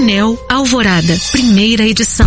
Painel Alvorada, primeira edição.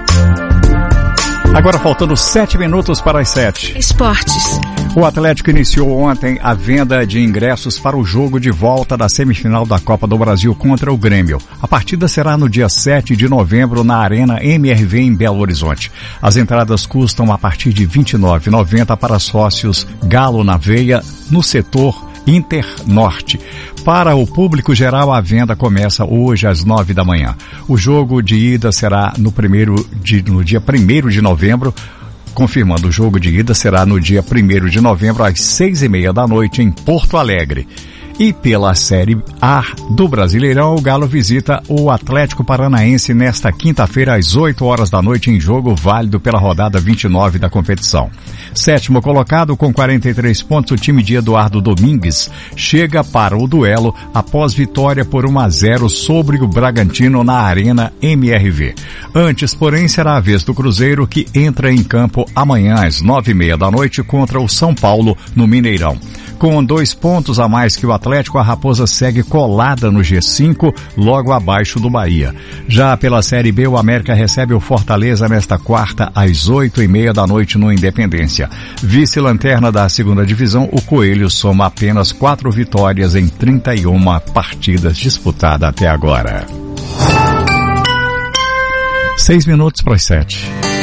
Agora faltando 7 minutos para as 7. Esportes. O Atlético iniciou ontem a venda de ingressos para o jogo de volta da semifinal da Copa do Brasil contra o Grêmio. A partida será no dia 7 de novembro na Arena MRV em Belo Horizonte. As entradas custam a partir de R$ 29,90 para sócios Galo na Veia, no setor Internorte. Para o público geral, a venda começa hoje às 9 da manhã. O jogo de ida será no dia 1º de novembro. Confirmando, o jogo de ida será no dia 1º de novembro, às 6h30 da noite, em Porto Alegre. E pela Série A do Brasileirão, o Galo visita o Atlético Paranaense nesta quinta-feira, às 8 horas da noite, em jogo válido pela rodada 29 da competição. Sétimo colocado, com 43 pontos, o time de Eduardo Domingues chega para o duelo após vitória por 1-0 sobre o Bragantino na Arena MRV. Antes, porém, será a vez do Cruzeiro, que entra em campo amanhã às 9h30 da noite contra o São Paulo, no Mineirão. Com 2 pontos a mais que o Atlético, a Raposa segue colada no G5, logo abaixo do Bahia. Já pela Série B, o América recebe o Fortaleza nesta quarta, às 8h30 da noite, no Independência. Vice-lanterna da segunda divisão, o Coelho soma apenas 4 vitórias em 31 partidas disputadas até agora. 6 minutos para as 7.